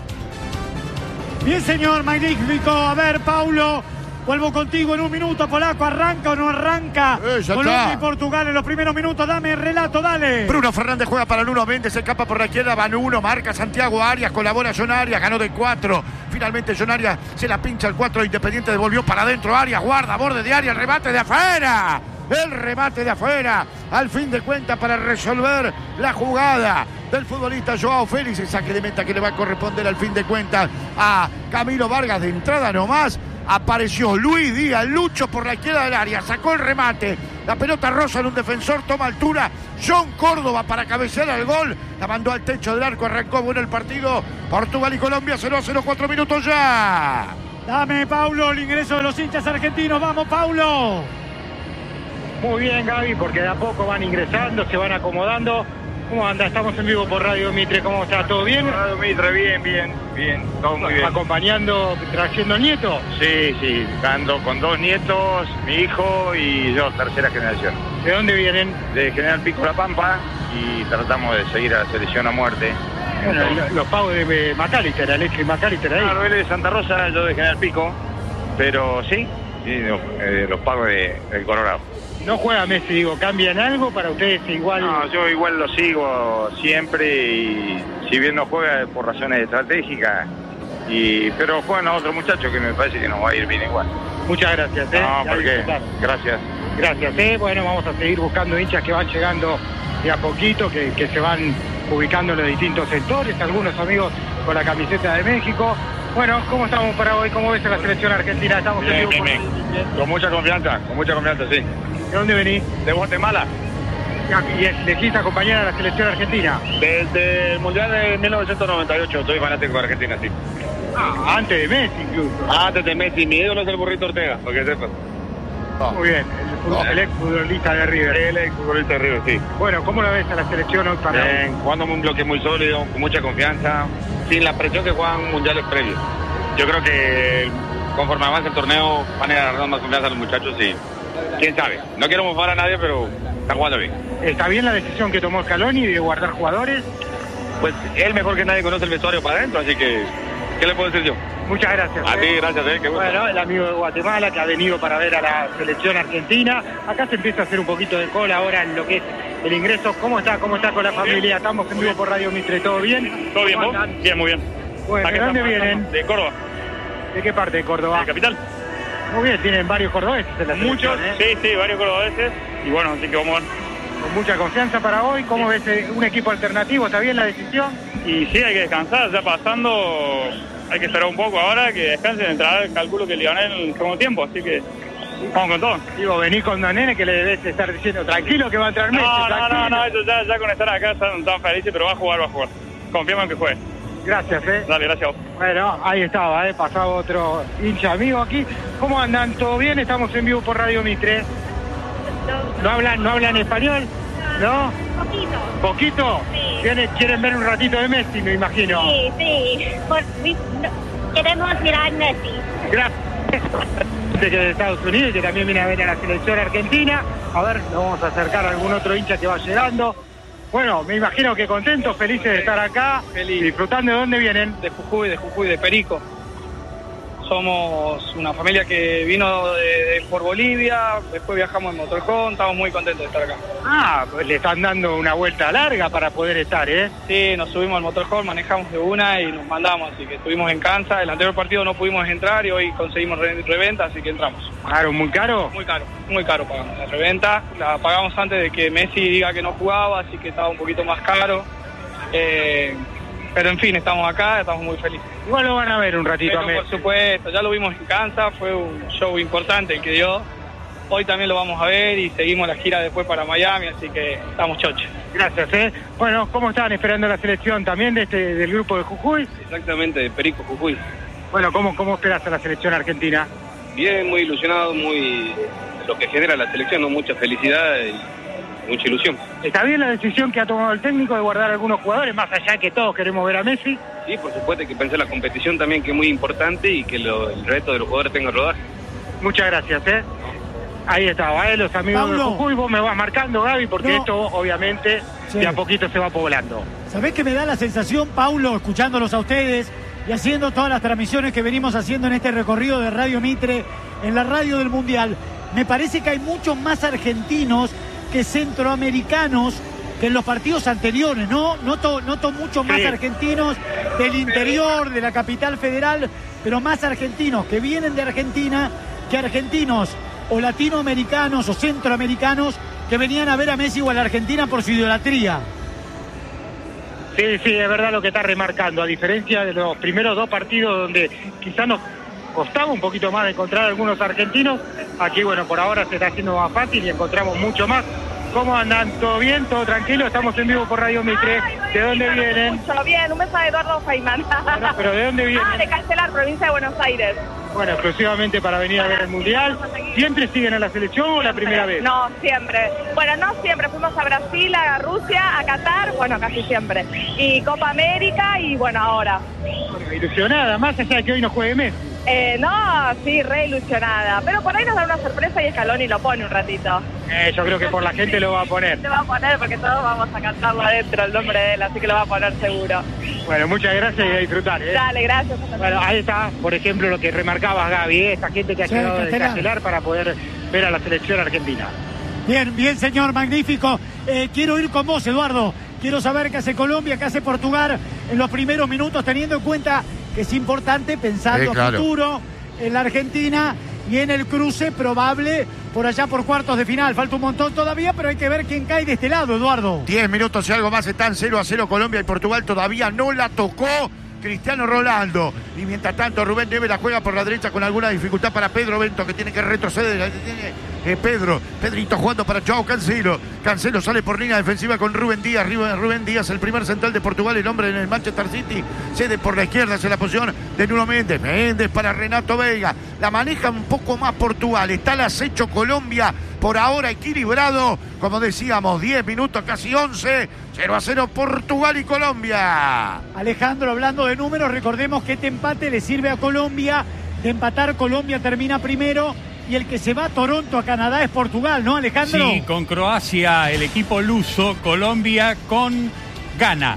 Bien, señor, magnífico. A ver, Paulo, vuelvo contigo en un minuto. Polaco, ¿arranca o no arranca? Colombia y Portugal en los primeros minutos. Dame el relato, dale. Bruno Fernández juega para el 1-20, se escapa por la izquierda, van 1, marca Santiago Arias, colabora John Arias, ganó de 4. Finalmente John Arias se la pincha el 4, Independiente devolvió para adentro, Arias guarda, borde de Arias, el remate de afuera. El remate de afuera, al fin de cuentas, para resolver la jugada del futbolista Joao Félix. El saque de meta que le va a corresponder al fin de cuentas a Camilo Vargas. De entrada nomás apareció Luis Díaz, Lucho por la izquierda del área, sacó el remate, la pelota rosa en un defensor, toma altura, John Córdoba para cabecear al gol, la mandó al techo del arco, arrancó bueno el partido. Portugal y Colombia 0-0, 4 minutos ya. Dame, Paulo, el ingreso de los hinchas argentinos. Vamos, Paulo. Muy bien, Gaby, porque de a poco van ingresando, se van acomodando. ¿Cómo anda? Estamos en vivo por Radio Mitre. ¿Cómo está? ¿Todo bien? Radio Mitre, bien. Todo muy bien. ¿Acompañando, trayendo nietos? Sí. Ando con 2 nietos, mi hijo y yo, tercera generación. ¿De dónde vienen? De General Pico La Pampa y tratamos de seguir a la selección a muerte. Bueno, los pagos de Macalister, Alexis Macalister ahí. Claro, él es de Santa Rosa, yo de General Pico. Pero sí, los pagos del Colorado. ¿No juega Messi, digo, cambian algo para ustedes igual? No, yo igual lo sigo siempre y si bien no juega por razones estratégicas, pero juegan a otro muchacho que me parece que nos va a ir bien igual. Muchas gracias. No, porque gracias. Gracias. Bueno, vamos a seguir buscando hinchas que van llegando de a poquito, que se van ubicando en los distintos sectores, algunos amigos con la camiseta de México. Bueno, ¿cómo estamos para hoy? ¿Cómo ves a la selección argentina? Estamos bien. Con mucha confianza, sí. ¿De dónde venís? De Guatemala. ¿Y elegís acompañar a la selección argentina? Desde el Mundial de 1998, soy fanático de Argentina, sí. Antes de Messi incluso. Antes de Messi, mi ídolo es el Burrito Ortega, porque sepas. Muy bien, el exfutbolista de River. El exfutbolista de River, sí. Bueno, ¿cómo la ves a la selección hoy para hoy? Jugando un bloque muy sólido, con mucha confianza, sin la presión que juegan mundiales previos. Yo creo que conforme avance el torneo van a ir agarrando más confianza a los muchachos y quién sabe. No quiero mofar a nadie, pero está jugando bien. ¿Está bien la decisión que tomó Scaloni de guardar jugadores? Pues él mejor que nadie conoce el vestuario para adentro, así que ¿qué le puedo decir yo? Muchas gracias. A ti, gracias. Qué gusto. Bueno, el amigo de Guatemala que ha venido para ver a la selección argentina. Acá se empieza a hacer un poquito de cola ahora en lo que es el ingreso. ¿Cómo está con la familia? Estamos en vivo por Radio Mitre. ¿Todo bien? ¿Todo bien, vos? Bien, muy bien. Bueno, ¿de dónde vienen? De Córdoba. ¿De qué parte de Córdoba? De capital. Muy bien, tienen varios cordobeses en la selección. Muchos, sí, varios cordobeses. Y bueno, así que vamos a ver. Con mucha confianza para hoy. ¿Cómo ves un equipo alternativo? ¿Está bien la decisión? Y sí, hay que descansar, ya pasando, hay que esperar un poco ahora que descansen, entrar, calculo que Lionel en el segundo tiempo, así que vamos con todo. Digo, venís con Don Nene que le debes estar diciendo tranquilo que va a entrar Messi. No, ellos ya con estar acá están felices, pero va a jugar. Confiamos en que juegue. Gracias, Dale, gracias a vos. Bueno, ahí estaba, pasaba otro hincha amigo aquí. ¿Cómo andan? ¿Todo bien? Estamos en vivo por Radio Mitre. ¿No hablan español? ¿No? ¿Poquito? Sí. ¿Quieren ver un ratito de Messi, me imagino? Sí. Queremos mirar a Messi. Gracias. De Estados Unidos, que también viene a ver a la selección argentina. A ver, nos vamos a acercar a algún otro hincha que va llegando. Bueno, me imagino que contentos, felices de estar acá. Feliz. Disfrutando. ¿De dónde vienen? De Jujuy, de Perico. Somos una familia que vino por Bolivia, después viajamos en motorhome, estamos muy contentos de estar acá. Pues le están dando una vuelta larga para poder estar, ¿eh? Sí, nos subimos al motorhome, manejamos de una y nos mandamos, así que estuvimos en Kansas. El anterior partido no pudimos entrar y hoy conseguimos reventa, así que entramos. ¿Pagaron muy caro? Muy caro pagamos. La reventa la pagamos antes de que Messi diga que no jugaba, así que estaba un poquito más caro. Pero en fin, estamos acá, estamos muy felices. Igual lo van a ver un ratito a Messi. Por supuesto, ya lo vimos en Kansas, fue un show importante el que dio. Hoy también lo vamos a ver y seguimos la gira después para Miami, así que estamos choches. Gracias, Bueno, ¿cómo estaban esperando la selección también del grupo de Jujuy? Exactamente, de Perico, Jujuy. Bueno, ¿cómo esperas a la selección argentina? Bien, muy ilusionado, muy lo que genera la selección, ¿no? Mucha felicidad y mucha ilusión. ¿Está bien la decisión que ha tomado el técnico de guardar a algunos jugadores, más allá de que todos queremos ver a Messi? Sí, por supuesto, hay que pensar la competición también, que es muy importante, y que el resto de los jugadores tengan rodaje. Muchas gracias, Ahí estaba, los amigos Paulo. de Jujuy. Vos me vas marcando, Gaby, porque No. esto obviamente Sí. de a poquito se va poblando. ¿Sabés qué me da la sensación, Paulo, escuchándolos a ustedes y haciendo todas las transmisiones que venimos haciendo en este recorrido de Radio Mitre, en la radio del Mundial? Me parece que hay muchos más argentinos que centroamericanos que en los partidos anteriores, ¿no? Noto muchos más Sí. argentinos del interior, de la capital federal, pero más argentinos que vienen de Argentina que argentinos o latinoamericanos o centroamericanos que venían a ver a Messi o a la Argentina por su idolatría. Sí, es verdad lo que está remarcando. A diferencia de los primeros 2 partidos donde quizás nos costaba un poquito más de encontrar algunos argentinos, aquí, bueno, por ahora se está haciendo más fácil y encontramos mucho más. ¿Cómo andan? ¿Todo bien? ¿Todo tranquilo? Estamos en vivo por Radio Mitre. ¿De dónde vienen? Mucho bien, un beso a Eduardo Feynman. ¿Pero de dónde vienen? De Cancelar, provincia de Buenos Aires. Bueno, exclusivamente para venir a ver el Mundial. ¿Siempre siguen a la selección o la primera vez? No, siempre. Bueno, no siempre. Fuimos a Brasil, a Rusia, a Qatar, bueno, casi siempre. Y Copa América y bueno, ahora. Bueno, ilusionada, más allá de que hoy no juegue Messi. No, sí, re ilusionada. Pero por ahí nos da una sorpresa y Scaloni lo pone un ratito. Yo creo que por la gente lo va a poner. Lo va a poner porque todos vamos a cantarlo adentro, el nombre de él, así que lo va a poner seguro. Bueno, muchas gracias y a disfrutar. Dale, gracias. Bueno, ahí está, por ejemplo, lo que remarcabas, Gaby, esta gente que ha Sí, llegado de Castelar. Castelar para poder ver a la selección argentina. Bien, señor, magnífico. Quiero ir con vos, Eduardo. Quiero saber qué hace Colombia, qué hace Portugal en los primeros minutos, teniendo en cuenta que es importante pensando claro. a futuro en la Argentina y en el cruce probable por allá por cuartos de final. Falta un montón todavía, pero hay que ver quién cae de este lado, Eduardo. 10 minutos y algo más, están 0-0 Colombia y Portugal, todavía no la tocó Cristiano Ronaldo. Y mientras tanto Rubén Neves la juega por la derecha con alguna dificultad para Pedro Bento, que tiene que retroceder. Pedrito jugando para Joao Cancelo. Cancelo sale por línea defensiva con Rubén Díaz. Rubén Díaz, el primer central de Portugal, el hombre en el Manchester City. Cede por la izquierda hacia la posición de Nuno Méndez. Méndez para Renato Veiga. La maneja un poco más Portugal. Está al acecho Colombia. Por ahora equilibrado. Como decíamos, 10 minutos, casi 11. 0-0 Portugal y Colombia. Alejandro, hablando de números, recordemos que este empate le sirve a Colombia. De empatar, Colombia termina primero. Y el que se va a Toronto, a Canadá, es Portugal, ¿no, Alejandro? Sí, con Croacia, el equipo luso, Colombia con Ghana.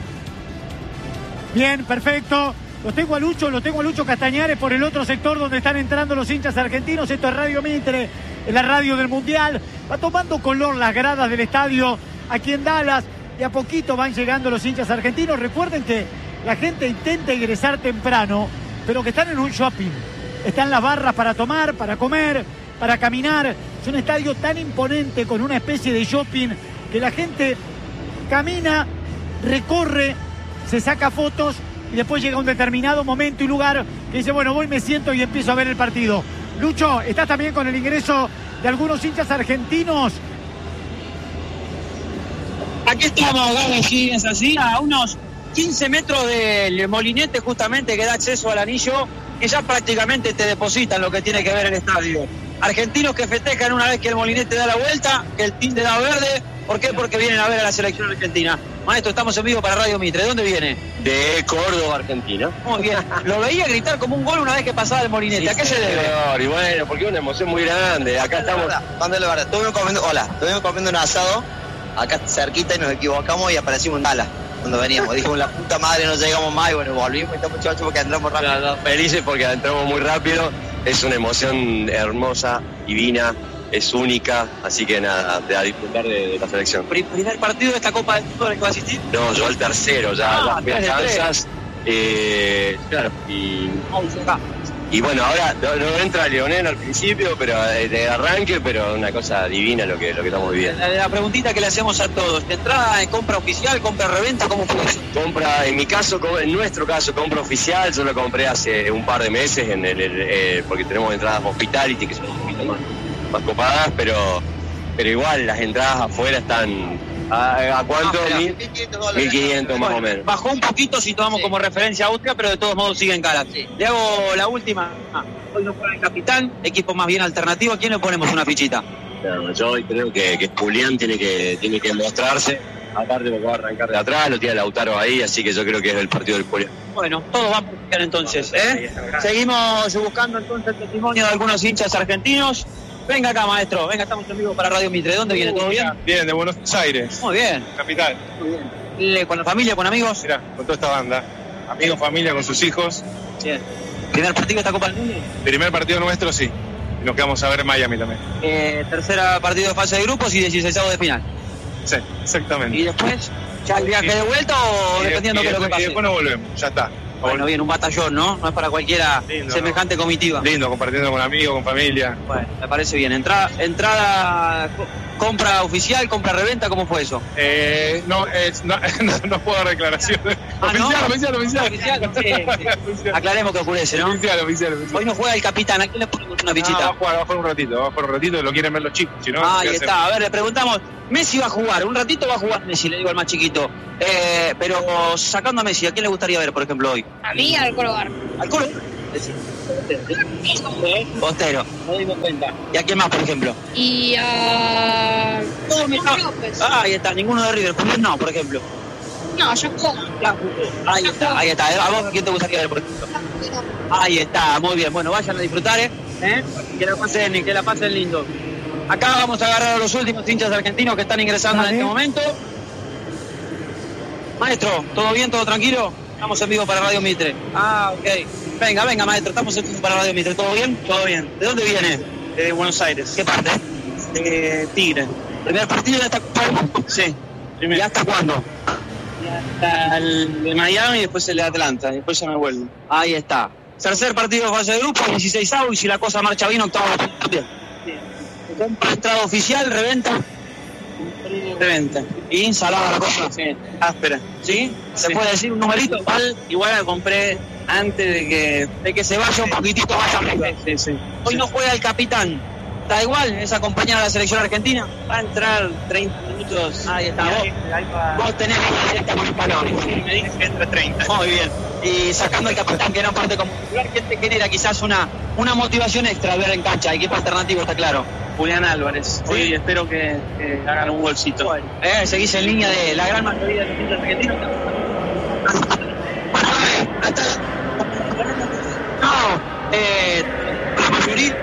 Bien, perfecto. Lo tengo a Lucho Castañares por el otro sector donde están entrando los hinchas argentinos. Esto es Radio Mitre, en la radio del Mundial. Va tomando color las gradas del estadio aquí en Dallas. Y a poquito van llegando los hinchas argentinos. Recuerden que la gente intenta ingresar temprano, pero que están en un shopping. Están las barras para tomar, para comer, para caminar. Es un estadio tan imponente con una especie de shopping que la gente camina, recorre, se saca fotos y después llega un determinado momento y lugar que dice, bueno, voy, me siento y empiezo a ver el partido. Lucho, ¿estás también con el ingreso de algunos hinchas argentinos? Aquí estamos, Gaby, sí, es así, a unos 15 metros del molinete justamente que da acceso al anillo, que ya prácticamente te depositan lo que tiene que ver el estadio. Argentinos que festejan una vez que el molinete da la vuelta, que el tinte da verde. ¿Por qué? Porque vienen a ver a la selección argentina. Maestro, estamos en vivo para Radio Mitre. ¿De dónde viene? De Córdoba, Argentina. Muy bien. Lo veía gritar como un gol una vez que pasaba el molinete. ¿A qué se debe? Y bueno, porque es una emoción muy grande. Acá estamos. Cuando la verdad, estuvimos comiendo un asado acá cerquita y nos equivocamos y aparecimos en Dallas cuando veníamos. Dijimos, la puta madre, no llegamos más y bueno, volvimos y estamos muchachos porque entramos rápido. No, felices porque entramos muy rápido. Es una emoción hermosa, divina, es única, así que nada, a disfrutar de la selección. ¿Primer partido de esta Copa del Mundo al que va a asistir? No, yo al tercero, ya fui a Kansas. Claro, y bueno, ahora no entra Leonel al principio, pero de arranque, pero una cosa divina lo que estamos viviendo. La preguntita que le hacemos a todos, ¿te entrada en compra oficial, compra reventa? ¿Cómo fue eso? Compra, en mi caso, en nuestro caso, compra oficial. Yo lo compré hace un par de meses porque tenemos entradas hospitality que son un poquito más copadas, pero igual las entradas afuera están ¿a cuánto? 1.500 más o menos. Bajó un poquito si tomamos como referencia a Austria, pero de todos modos sigue en cara. Le hago la última. Hoy nos juega el capitán, equipo más bien alternativo. ¿A quién le ponemos una fichita? Yo hoy creo que Julián tiene que mostrarse. Aparte porque va a arrancar de atrás, lo tiene Lautaro ahí, así que yo creo que es el partido del Julián. Bueno, todos van por entonces, ¿eh? Seguimos buscando entonces el testimonio de algunos hinchas argentinos. Venga acá, maestro. Venga, estamos en vivo para Radio Mitre. ¿Dónde viene? ¿Todo bien? Bien, de Buenos Aires. Muy bien. Capital. Muy bien. ¿Con la familia, con amigos? Mirá, con toda esta banda. Amigos, familia, con sus hijos. Bien. ¿Primer partido de esta Copa del Mundo? Primer partido nuestro, sí. Y nos quedamos a ver en Miami también. Tercera partido de fase de grupos y 16avos de final. Sí, exactamente. ¿Y después ya el viaje de vuelta o dependiendo de lo que pase? Y después nos volvemos, ya está. Bueno, bien, un batallón, ¿no? No es para cualquiera lindo, semejante comitiva. Lindo, compartiendo con amigos, con familia. Bueno, me parece bien. Entrada, compra oficial, compra reventa, ¿cómo fue eso? No puedo dar declaraciones. Oficial. Sí. Aclaremos que oscurece, ¿no? Oficial. Hoy no juega el capitán, ¿a quién le ponemos una fichita? Va a jugar un ratito, lo quieren ver los chicos. Si no, ahí está, a ver, le preguntamos, Messi va a jugar, un ratito va a jugar Messi, le digo al más chiquito. Pero sacando a Messi, ¿a quién le gustaría ver, por ejemplo, hoy? A mí, al Colo Bar. ¿Al Colo? Bostero, no dimos cuenta. ¿Y a quién más, por ejemplo? Y a... López. Ahí está, ninguno de River. ¿Por qué no, por ejemplo? No, yo juego. Ahí está. ¿A vos a quién te gustaría ver, por ejemplo? Ahí está, muy bien. Bueno, vayan a disfrutar, que la pasen lindo. Acá vamos a agarrar a los últimos hinchas argentinos que están ingresando en este momento. Maestro, ¿todo bien? ¿Todo tranquilo? Estamos en vivo para Radio Mitre. Ok. Venga, maestro, estamos en vivo para Radio Mitre. ¿Todo bien? Todo bien. ¿De dónde viene? De Buenos Aires. ¿Qué parte? Tigre. ¿Primer partido de esta Copa del Mundo? Sí. ¿Y hasta cuándo? Hasta el de Miami y después el de Atlanta. Y después ya me vuelvo. Ahí está. Tercer partido de fase de grupo, 16avos, y si la cosa marcha bien, octavo también. Compra entrada oficial, reventa. ¿Y ensalada la cosa? Sí, áspera. ¿Sí? ¿Se puede decir un numerito? Igual la compré antes de que se vaya un poquitito más arriba. Sí. Hoy no juega el capitán. ¿Está igual? ¿Es acompañada de la selección argentina? Va a entrar 30 minutos. Ahí está. Vos tenés línea directa con el calor. Me dice que entre 30. Muy bien. Y sacando al capitán, que era parte como titular, ¿quién te genera quizás una motivación extra ver en cancha? Equipo alternativo, está claro. Julián Álvarez. ¿Sí? Hoy espero que hagan un golcito. Bueno, seguís en línea de la gran mayoría de los hinchas argentinos. La mayoría.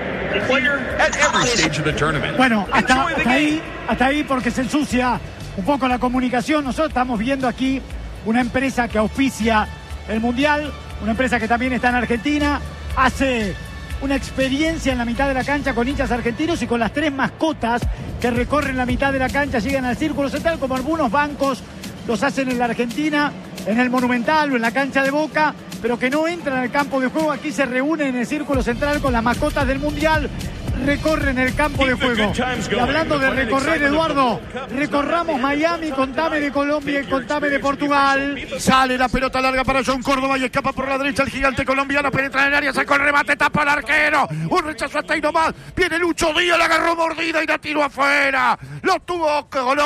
Bueno, hasta ahí porque se ensucia un poco la comunicación. Nosotros estamos viendo aquí una empresa que auspicia el Mundial, una empresa que también está en Argentina, hace una experiencia en la mitad de la cancha con hinchas argentinos y con las 3 mascotas que recorren la mitad de la cancha, llegan al círculo central, como algunos bancos los hacen en la Argentina, en el Monumental o en la cancha de Boca, pero que no entran al campo de juego. Aquí se reúnen en el círculo central con las mascotas del Mundial, recorren el campo de juego. Y hablando de recorrer, Eduardo, recorramos Miami, contame de Colombia y contame de Portugal. Sale la pelota larga para John Córdoba y escapa por la derecha el gigante colombiano, penetra en el área, sacó el remate, tapa al arquero, un rechazo hasta ahí nomás, viene Lucho Díaz, la agarró mordida y la tiró afuera. Lo tuvo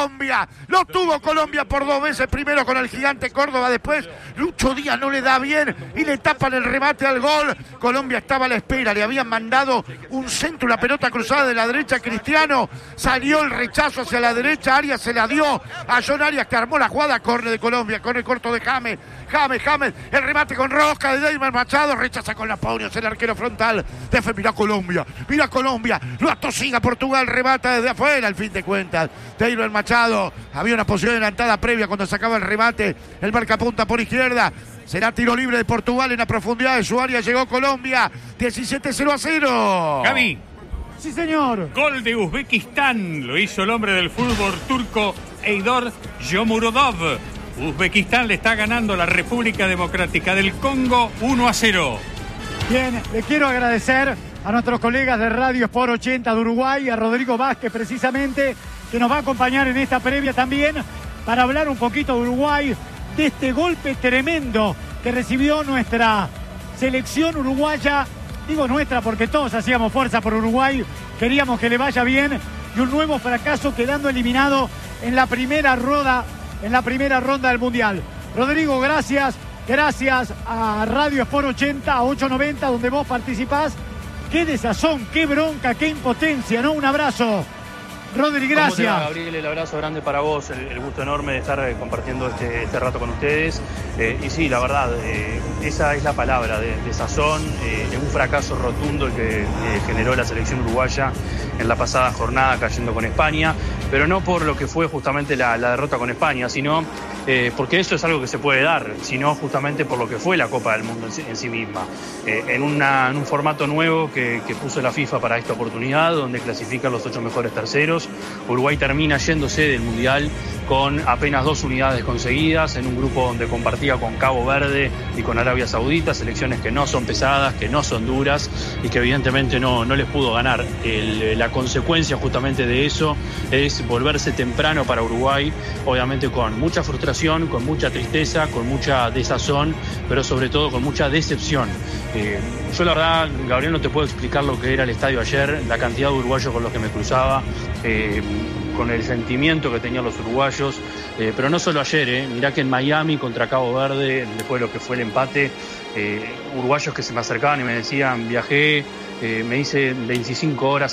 Colombia por 2 veces, primero con el gigante Córdoba, después Lucho Díaz no le da bien y le tapan el remate al gol. Colombia estaba a la espera, le habían mandado un centro, una pelota cruzada de la derecha a Cristiano, salió el rechazo hacia la derecha, Arias se la dio a John Arias, que armó la jugada, corre de Colombia, corre corto de James, el remate con rosca de Deymar Machado, rechaza con la Paunios, el arquero frontal, mira Colombia, lo atosiga Portugal, remata desde afuera, al fin de cuentas, Deymar Machado, había una posición adelantada previa cuando sacaba el remate, el marcapunta por izquierda, será tiro libre de Portugal en la profundidad de su área, llegó Colombia, 17-0-0. Gaby. Sí, señor. Gol de Uzbekistán, lo hizo el hombre del fútbol turco, Eidor Yomurodov. Uzbekistán le está ganando a la República Democrática del Congo 1-0. Bien, le quiero agradecer a nuestros colegas de Radio Sport 80 de Uruguay, a Rodrigo Vázquez precisamente, que nos va a acompañar en esta previa también, para hablar un poquito de Uruguay, de este golpe tremendo que recibió nuestra selección uruguaya. Digo nuestra porque todos hacíamos fuerza por Uruguay, queríamos que le vaya bien, y un nuevo fracaso quedando eliminado en la primera ronda del Mundial. Rodrigo, gracias a Radio Sport 80, a 890, donde vos participás. Qué desazón, qué bronca, qué impotencia, ¿no? Un abrazo. Rodri, ¿Cómo te va, gracias. Gabriel? El abrazo grande para vos, el gusto enorme de estar compartiendo este rato con ustedes. Y sí, la verdad, esa es la palabra de sazón. Es un fracaso rotundo el que generó la selección uruguaya en la pasada jornada cayendo con España, pero no por lo que fue justamente la derrota con España, sino porque eso es algo que se puede dar, sino justamente por lo que fue la Copa del Mundo en sí misma. En un formato nuevo que puso la FIFA para esta oportunidad, donde clasifican los 8 mejores terceros, Uruguay termina yéndose del Mundial con apenas 2 unidades conseguidas, en un grupo donde compartía con Cabo Verde y con Arabia Saudita, selecciones que no son pesadas, que no son duras y que evidentemente no les pudo ganar. La consecuencia justamente de eso es volverse temprano para Uruguay, obviamente con mucha frustración, con mucha tristeza, con mucha desazón, pero sobre todo con mucha decepción. Yo la verdad, Gabriel, no te puedo explicar lo que era el estadio ayer, la cantidad de uruguayos con los que me cruzaba, con el sentimiento que tenían los uruguayos, pero no solo ayer, mirá que en Miami contra Cabo Verde, después de lo que fue el empate, uruguayos que se me acercaban y me decían, viajé, me hice 25 horas